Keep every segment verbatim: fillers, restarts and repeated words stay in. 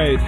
right.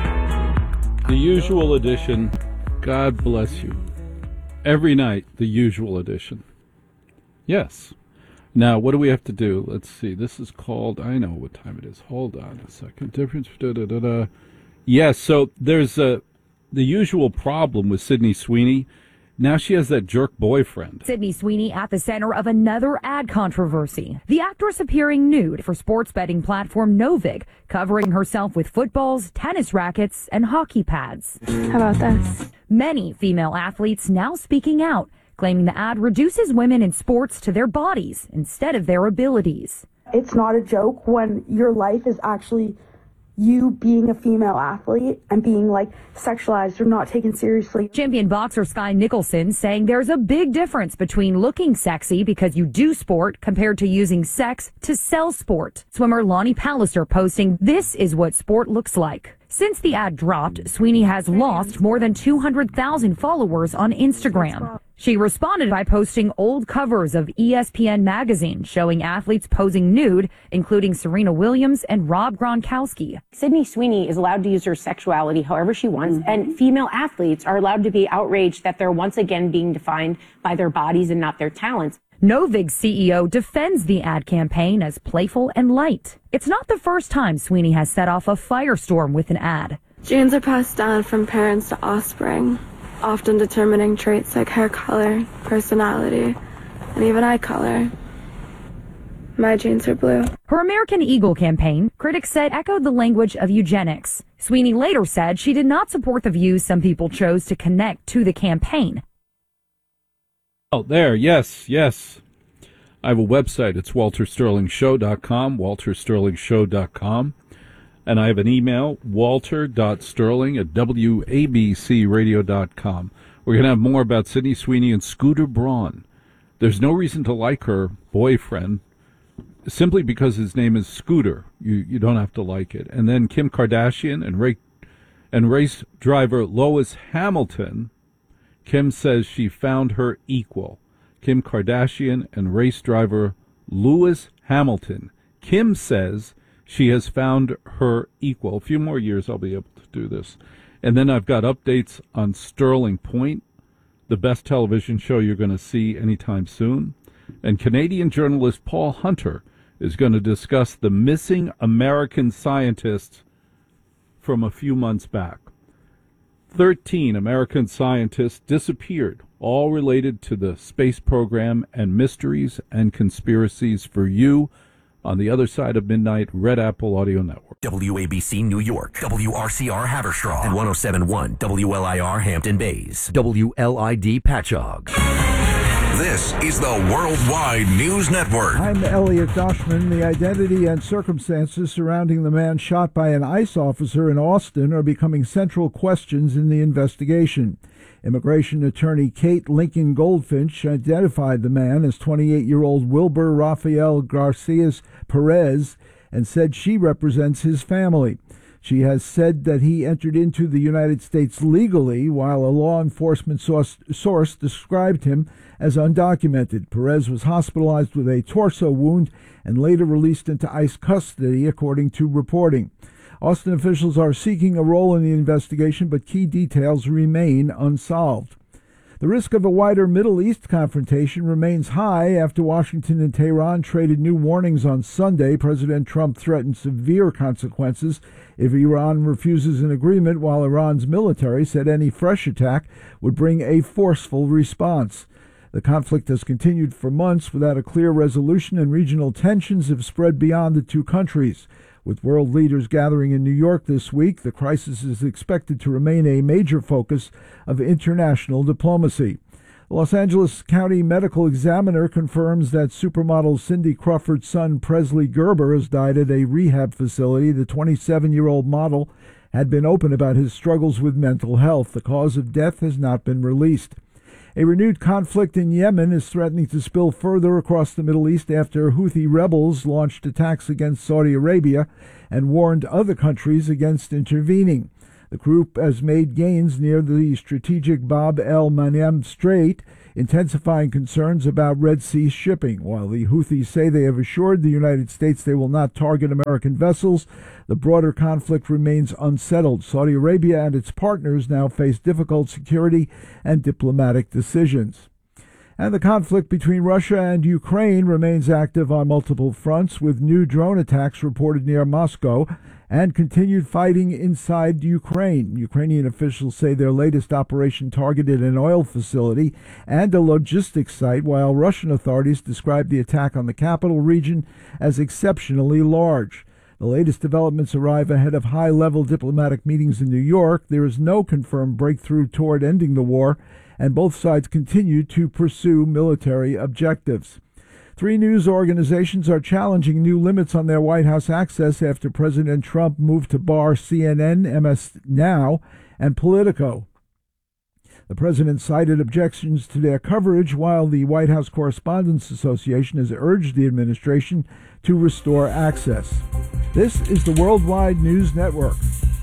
The usual edition. God bless you. Every night, the usual edition. Yes. Now, what do we have to do? Let's see. This is called, I know what time it is. Hold on a second. Difference. Da, da, da, da. Yes, so there's a, the usual problem with Sydney Sweeney. Now she has that jerk boyfriend. Sydney Sweeney at the center of another ad controversy. The actress appearing nude for sports betting platform Novig, covering herself with footballs, tennis rackets, and hockey pads. How about this? Many female athletes now speaking out, claiming the ad reduces women in sports to their bodies instead of their abilities. It's not a joke when your life is actually you being a female athlete and being like sexualized or not taken seriously. Champion boxer Sky Nicholson saying there's a big difference between looking sexy because you do sport compared to using sex to sell sport. Swimmer Lonnie Pallister posting, "This is what sport looks like." Since the ad dropped, Sweeney has lost more than two hundred thousand followers on Instagram. She responded by posting old covers of E S P N magazine showing athletes posing nude, including Serena Williams and Rob Gronkowski. Sydney Sweeney is allowed to use her sexuality however she wants, mm-hmm. and female athletes are allowed to be outraged that they're once again being defined by their bodies and not their talents. Novig's C E O defends the ad campaign as playful and light. It's not the first time Sweeney has set off a firestorm with an ad. Genes are passed down from parents to offspring, often determining traits like hair color, personality, and even eye color. My genes are blue. Her American Eagle campaign, critics said, echoed the language of eugenics. Sweeney later said she did not support the views some people chose to connect to the campaign. Oh, there, yes, yes. I have a website. It's walter sterling show dot com, walter sterling show dot com. And I have an email, walter dot sterling at w a b c radio dot com. We're going to have more about Sydney Sweeney and Scooter Braun. There's no reason to like her boyfriend simply because his name is Scooter. You you don't have to like it. And then Kim Kardashian and, ra- and race driver Lois Hamilton. Kim says she found her equal. Kim Kardashian and race driver Lewis Hamilton. Kim says she has found her equal. A few more years I'll be able to do this. And then I've got updates on Sterling Point, the best television show you're going to see anytime soon. And Canadian journalist Paul Hunter is going to discuss the missing American scientists from a few months back. Thirteen American scientists disappeared, all related to the space program and mysteries and conspiracies for you on the other side of midnight, Red Apple Audio Network. W A B C New York, W R C R Haverstraw, and one oh seven point one W L I R Hampton Bays, W L I D Patchogue. This is the Worldwide News Network. I'm Elliot Doshman. The identity and circumstances surrounding the man shot by an ICE officer in Austin are becoming central questions in the investigation. Immigration attorney Kate Lincoln Goldfinch identified the man as twenty-eight-year-old Wilbur Rafael Garcias Perez and said she represents his family. She has said that he entered into the United States legally, while a law enforcement source, source described him as undocumented. Perez was hospitalized with a torso wound and later released into ICE custody, according to reporting. Austin officials are seeking a role in the investigation, but key details remain unsolved. The risk of a wider Middle East confrontation remains high after Washington and Tehran traded new warnings on Sunday. President Trump threatened severe consequences if Iran refuses an agreement, while Iran's military said any fresh attack would bring a forceful response. The conflict has continued for months without a clear resolution, and regional tensions have spread beyond the two countries. With world leaders gathering in New York this week, the crisis is expected to remain a major focus of international diplomacy. The Los Angeles County Medical Examiner confirms that supermodel Cindy Crawford's son Presley Gerber has died at a rehab facility. The twenty-seven-year-old model had been open about his struggles with mental health. The cause of death has not been released. A renewed conflict in Yemen is threatening to spill further across the Middle East after Houthi rebels launched attacks against Saudi Arabia and warned other countries against intervening. The group has made gains near the strategic Bab el-Mandeb Strait intensifying concerns about Red Sea shipping. While the Houthis say they have assured the United States they will not target American vessels, the broader conflict remains unsettled. Saudi Arabia and its partners now face difficult security and diplomatic decisions. And the conflict between Russia and Ukraine remains active on multiple fronts, with new drone attacks reported near Moscow and continued fighting inside Ukraine. Ukrainian officials say their latest operation targeted an oil facility and a logistics site, while Russian authorities described the attack on the capital region as exceptionally large. The latest developments arrive ahead of high-level diplomatic meetings in New York. There is no confirmed breakthrough toward ending the war, and both sides continue to pursue military objectives. Three news organizations are challenging new limits on their White House access after President Trump moved to bar C N N, M S Now, and Politico. The president cited objections to their coverage, while the White House Correspondents Association has urged the administration to restore access. This is the Worldwide News Network.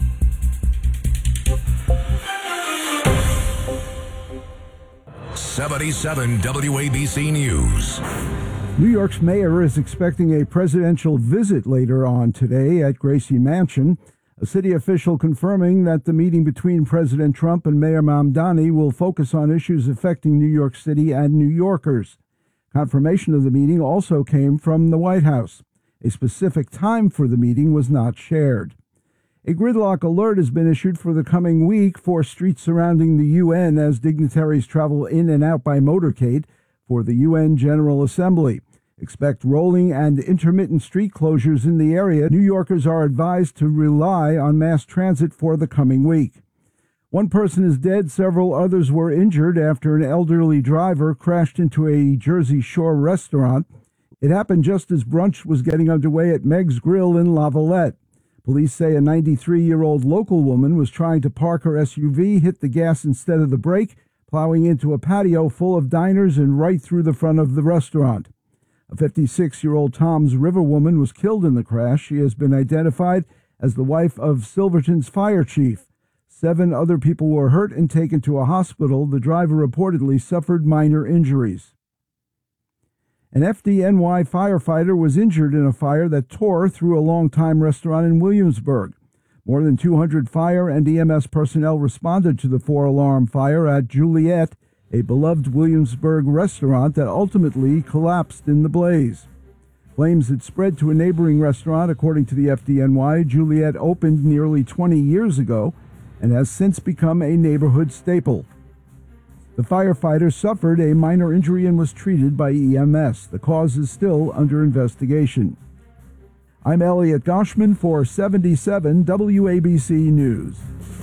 seventy-seven W A B C News. New York's mayor is expecting a presidential visit later on today at Gracie Mansion. A city official confirming that the meeting between President Trump and Mayor Mamdani will focus on issues affecting New York City and New Yorkers. Confirmation of the meeting also came from the White House. A specific time for the meeting was not shared. A gridlock alert has been issued for the coming week for streets surrounding the U N as dignitaries travel in and out by motorcade for the U N General Assembly. Expect rolling and intermittent street closures in the area. New Yorkers are advised to rely on mass transit for the coming week. One person is dead, several others were injured after an elderly driver crashed into a Jersey Shore restaurant. It happened just as brunch was getting underway at Meg's Grill in La Valette. Police say a ninety-three-year-old local woman was trying to park her S U V, hit the gas instead of the brake, plowing into a patio full of diners and right through the front of the restaurant. A fifty-six-year-old Toms River woman was killed in the crash. She has been identified as the wife of Silverton's fire chief. Seven other people were hurt and taken to a hospital. The driver reportedly suffered minor injuries. An F D N Y firefighter was injured in a fire that tore through a longtime restaurant in Williamsburg. More than two hundred fire and E M S personnel responded to the four-alarm fire at Juliet, a beloved Williamsburg restaurant that ultimately collapsed in the blaze. Flames had spread to a neighboring restaurant, according to the F D N Y. Juliet opened nearly twenty years ago and has since become a neighborhood staple. The firefighter suffered a minor injury and was treated by E M S. The cause is still under investigation. I'm Elliot Goshman for seventy-seven W A B C News.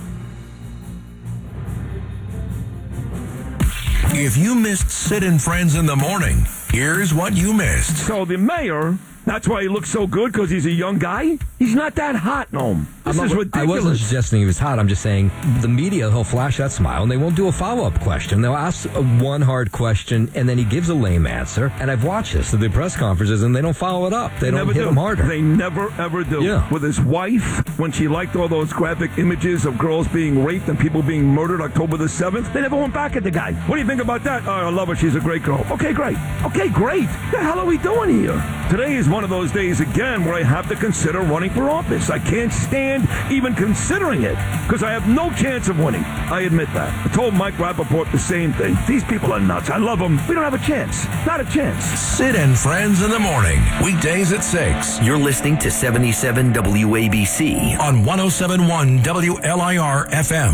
If you missed Sid and Friends in the Morning, here's what you missed. So the mayor, that's why he looks so good, because he's a young guy? He's not that hot, no. This not, is ridiculous. I wasn't suggesting he was hot. I'm just saying the media, he'll flash that smile, and they won't do a follow-up question. They'll ask one hard question, and then he gives a lame answer. And I've watched this at the press conferences, and they don't follow it up. They, They don't never hit do. him harder. They never, ever do. Yeah. With his wife, when she liked all those graphic images of girls being raped and people being murdered October the seventh, they never went back at the guy. What do you think about that? Oh, I love her. She's a great girl. Okay, great. Okay, great. What the hell are we doing here? Today is one of those days, again, where I have to consider running for office. I can't stand even considering it because I have no chance of winning. I admit that. I told Mike Rappaport the same thing. These people are nuts. I love them. We don't have a chance. Not a chance. Sid and Friends in the Morning, weekdays at six. You're listening to seventy-seven W A B C on one oh seven point one W L I R F M.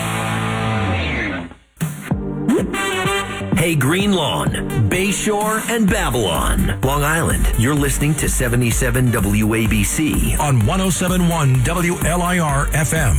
Hey, Green Lawn, Bayshore, and Babylon, Long Island. You're listening to seventy-seven W A B C on one oh seven point one W L I R F M.